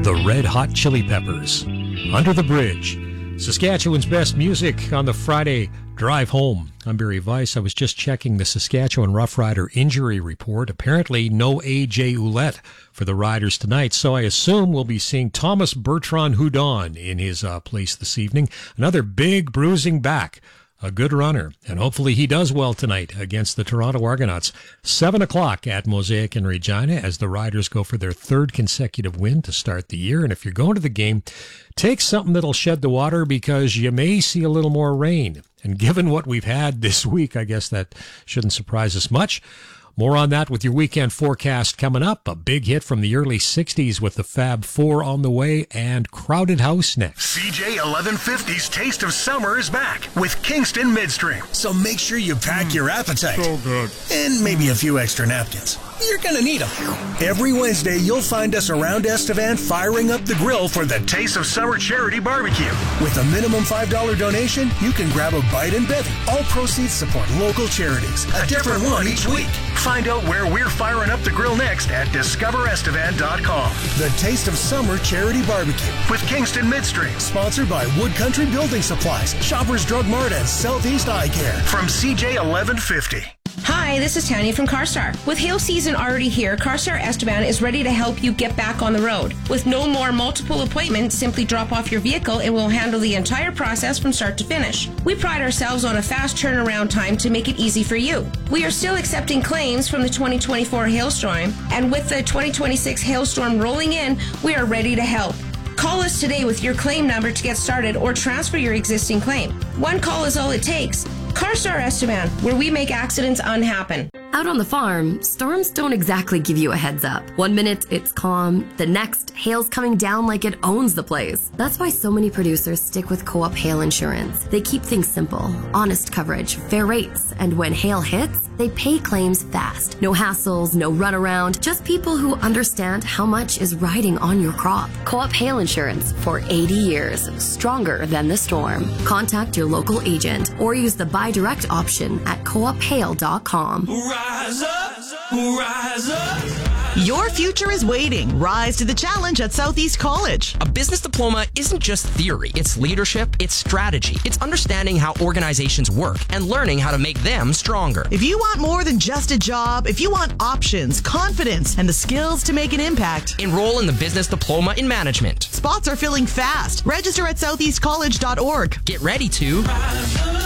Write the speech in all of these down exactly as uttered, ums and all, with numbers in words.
the Red Hot Chili Peppers, Under the Bridge. Saskatchewan's best music on the Friday drive home. I'm Barry Weiss. I was just checking the Saskatchewan Rough Rider injury report. Apparently no A J Ouellette for the Riders tonight, so I assume we'll be seeing Thomas Bertrand Houdon in his uh, place this evening. Another big bruising back. A good runner, and hopefully he does well tonight against the Toronto Argonauts. Seven o'clock at Mosaic in Regina as the Riders go for their third consecutive win to start the year. And if you're going to the game, take something that'll shed the water because you may see a little more rain. And given what we've had this week, I guess that shouldn't surprise us much. More on that with your weekend forecast coming up. A big hit from the early sixties with the Fab Four on the way and Crowded House next. C J eleven fifty's Taste of Summer is back with Kingston Midstream. So make sure you pack mm, your appetite. So good. And maybe a few extra napkins. You're going to need them. Every Wednesday, you'll find us around Estevan firing up the grill for the Taste of Summer Charity Barbecue. With a minimum five dollars donation, you can grab a bite and bevy. All proceeds support local charities. A different one each week. Find out where we're firing up the grill next at discover estevan dot com. The Taste of Summer Charity Barbecue with Kingston Midstream. Sponsored by Wood Country Building Supplies, Shoppers Drug Mart, and Southeast Eye Care. From C J eleven fifty. Hi, this is Tanya from CarStar. With hail season already here, CarStar Estevan is ready to help you get back on the road. With no more multiple appointments, simply drop off your vehicle and we'll handle the entire process from start to finish. We pride ourselves on a fast turnaround time to make it easy for you. We are still accepting claims from the twenty twenty-four hailstorm, and with the twenty twenty-six hailstorm rolling in, we are ready to help. Call us today with your claim number to get started or transfer your existing claim. One call is all it takes. CarStar Estevan, where we make accidents unhappen. Out on the farm, storms don't exactly give you a heads up. One minute, it's calm. The next, hail's coming down like it owns the place. That's why so many producers stick with Co-op Hail Insurance. They keep things simple, honest coverage, fair rates, and when hail hits, they pay claims fast. No hassles, no runaround, just people who understand how much is riding on your crop. Co-op Hail Insurance for eighty years, stronger than the storm. Contact your local agent or use the buy direct option at co op hail dot com. Rise up, rise up. Your future is waiting. Rise to the challenge at Southeast College. A business diploma isn't just theory. It's leadership, it's strategy. It's understanding how organizations work and learning how to make them stronger. If you want more than just a job, if you want options, confidence, and the skills to make an impact, enroll in the Business Diploma in Management. Spots are filling fast. Register at southeast college dot org. Get ready to rise up.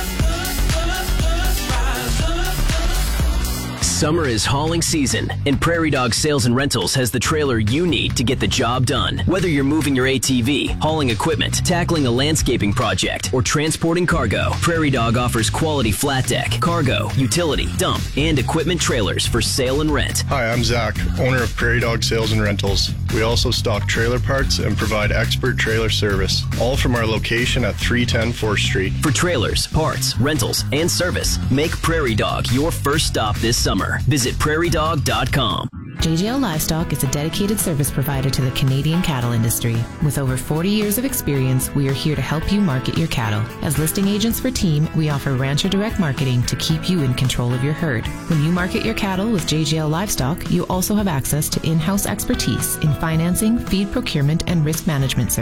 Summer is hauling season, and Prairie Dog Sales and Rentals has the trailer you need to get the job done. Whether you're moving your A T V, hauling equipment, tackling a landscaping project, or transporting cargo, Prairie Dog offers quality flat deck, cargo, utility, dump, and equipment trailers for sale and rent. Hi, I'm Zach, owner of Prairie Dog Sales and Rentals. We also stock trailer parts and provide expert trailer service, all from our location at three ten fourth Street. For trailers, parts, rentals, and service, make Prairie Dog your first stop this summer. Visit prairie dog dot com. J J L Livestock is a dedicated service provider to the Canadian cattle industry. With over forty years of experience, we are here to help you market your cattle. As listing agents for Team, we offer Rancher Direct Marketing to keep you in control of your herd. When you market your cattle with J J L Livestock, you also have access to in-house expertise in financing, feed procurement, and risk management services.